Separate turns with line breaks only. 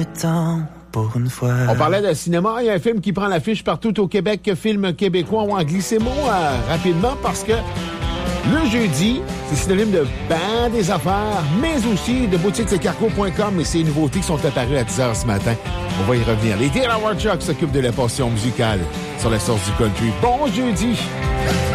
Pour une fois.
On parlait de cinéma. Il y a un film qui prend l'affiche partout au Québec, film québécois. On va en glisser mot rapidement parce que le jeudi, c'est synonyme de ban des affaires, mais aussi de boutiquescarco.com et ces nouveautés qui sont apparues à 10h ce matin. On va y revenir. Les Taylor Chuck s'occupent de la portion musicale sur la source du country. Bon jeudi!